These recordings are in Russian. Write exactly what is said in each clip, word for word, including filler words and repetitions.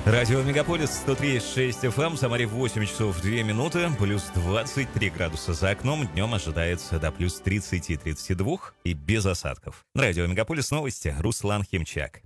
Радио Мегаполис сто три и шесть эф эм, в Самаре восемь часов две минуты, плюс двадцать три градуса за окном, днем ожидается до плюс тридцать-тридцать два и без осадков. Радио Мегаполис, новости, Руслан Химчак.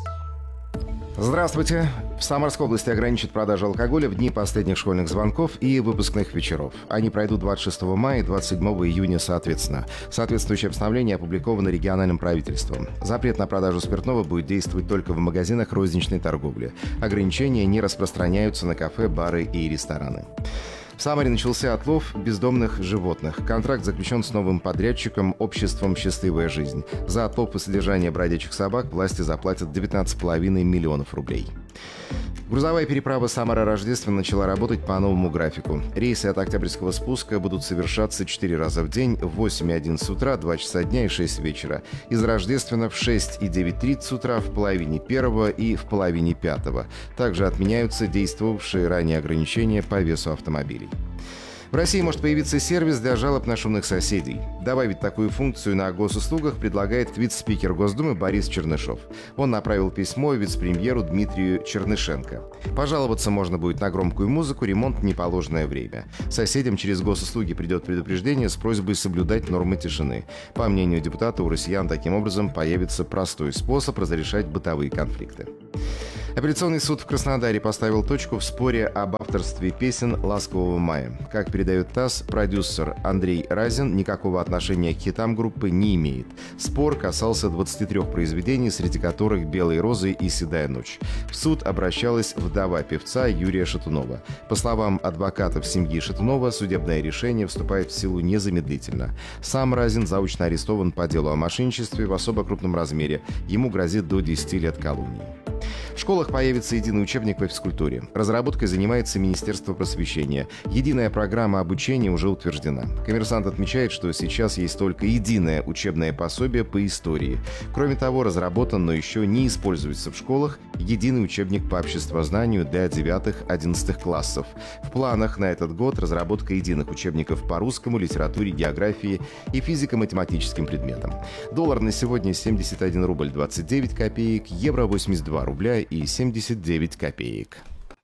Здравствуйте. В Самарской области ограничат продажу алкоголя в дни последних школьных звонков и выпускных вечеров. Они пройдут двадцать шестого мая и двадцать седьмого июня соответственно. Соответствующее постановление опубликовано региональным правительством. Запрет на продажу спиртного будет действовать только в магазинах розничной торговли. Ограничения не распространяются на кафе, бары и рестораны. В Самаре начался отлов бездомных животных. Контракт заключен с новым подрядчиком обществом «Счастливая жизнь». За отлов и содержание бродячих собак власти заплатят девятнадцать целых пять миллионов рублей. Грузовая переправа Самара-Рождество начала работать по новому графику. Рейсы от Октябрьского спуска будут совершаться четыре раза в день в восемь и одиннадцать утра, два часа дня и шесть вечера. Из Рождествена в шесть и девять тридцать утра, в половине первого и в половине пятого. Также отменяются действовавшие ранее ограничения по весу автомобилей. В России может появиться сервис для жалоб на шумных соседей. Добавить такую функцию на госуслугах предлагает вице-спикер Госдумы Борис Чернышов. Он направил письмо вице-премьеру Дмитрию Чернышенко. Пожаловаться можно будет на громкую музыку, ремонт в неположенное время. Соседям через госуслуги придет предупреждение с просьбой соблюдать нормы тишины. По мнению депутата, у россиян таким образом появится простой способ разрешать бытовые конфликты. Апелляционный суд в Краснодаре поставил точку в споре об авторстве песен «Ласкового мая». Как передает ТАСС, продюсер Андрей Разин никакого отношения к хитам группы не имеет. Спор касался двадцати трёх произведений, среди которых «Белые розы» и «Седая ночь». В суд обращалась вдова певца Юрия Шатунова. По словам адвокатов семьи Шатунова, судебное решение вступает в силу незамедлительно. Сам Разин заочно арестован по делу о мошенничестве в особо крупном размере. Ему грозит до десяти лет колонии. В школах появится единый учебник по физкультуре. Разработкой занимается Министерство просвещения. Единая программа обучения уже утверждена. «Коммерсант» отмечает, что сейчас есть только единое учебное пособие по истории. Кроме того, разработан, но еще не используется в школах, единый учебник по обществознанию для девятых-одиннадцатых классов. В планах на этот год разработка единых учебников по русскому, литературе, географии и физико-математическим предметам. Доллар на сегодня семьдесят один рубль двадцать девять копеек, евро восемьдесят два рубля и семьдесят девять копеек.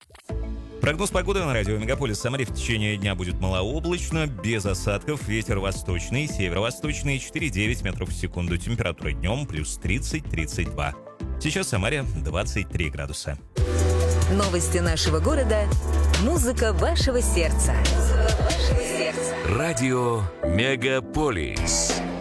Прогноз погоды на радио Мегаполис. В Самаре в течение дня будет малооблачно, без осадков, ветер восточный, северо-восточный, четыре-девять метров в секунду. Температура днем плюс тридцать-тридцать два. Сейчас в Самаре двадцать три градуса. Новости нашего города. Музыка вашего сердца. Музыка вашего сердца. Радио Мегаполис.